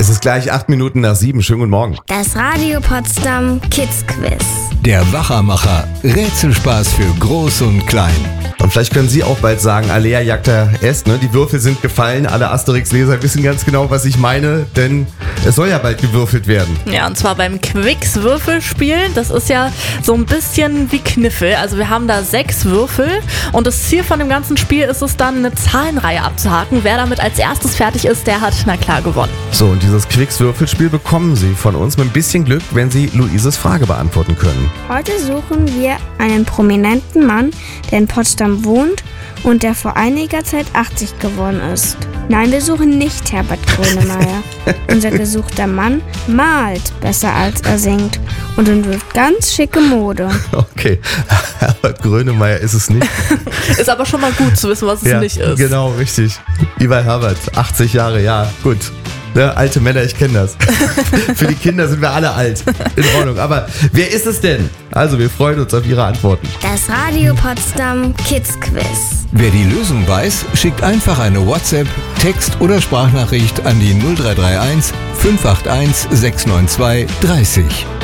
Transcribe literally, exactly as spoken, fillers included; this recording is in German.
Es ist gleich acht Minuten nach sieben. Schönen guten Morgen. Das Radio Potsdam Kids Quiz. Der Wachermacher. Rätselspaß für Groß und Klein. Und vielleicht können Sie auch bald sagen, Alea jagta est, ne? Die Würfel sind gefallen. Alle Asterix-Leser wissen ganz genau, was ich meine, denn es soll ja bald gewürfelt werden. Ja, und zwar beim Quicks-Würfelspielen. Das ist ja so ein bisschen wie Kniffel. Also wir haben da sechs Würfel und das Ziel von dem ganzen Spiel ist es dann, eine Zahlenreihe abzuhaken. Wer damit als erstes fertig ist, der hat na klar gewonnen. So, und dieses Quicks-Würfelspiel bekommen Sie von uns mit ein bisschen Glück, wenn Sie Luises Frage beantworten können. Heute suchen wir einen prominenten Mann, der in Potsdam wohnt und der vor einiger Zeit achtzig geworden ist. Nein, wir suchen nicht Herbert Grönemeyer. Unser gesuchter Mann malt besser als er singt und entwirft ganz schicke Mode. Okay, Herbert Grönemeyer ist es nicht. Ist aber schon mal gut zu wissen, was es Ja, nicht ist. genau, richtig. Ivar Herbert, achtzig Jahre, ja, gut. Ne, alte Männer, ich kenne das. Für die Kinder sind wir alle alt. In Ordnung. Aber wer ist es denn? Also, wir freuen uns auf Ihre Antworten. Das Radio Potsdam Kids Quiz. Wer die Lösung weiß, schickt einfach eine WhatsApp, Text- oder Sprachnachricht an die null drei drei eins fünf acht eins sechs neun zwei dreißig.